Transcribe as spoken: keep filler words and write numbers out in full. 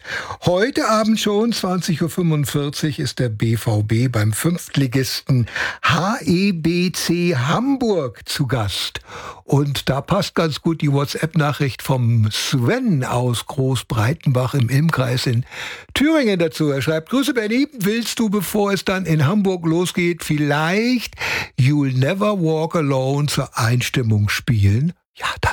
Heute Abend schon, zwanzig Uhr fünfundvierzig, ist der B V B beim Fünftligisten H E B C Hamburg zu Gast. Und da passt ganz gut die WhatsApp-Nachricht vom Sven aus Großbreitenbach im Ilmkreis in Thüringen dazu. Er schreibt: Grüße Benny, willst du, bevor es dann in Hamburg losgeht, vielleicht You'll Never Walk Alone zur Einstimmung spielen? Ja, das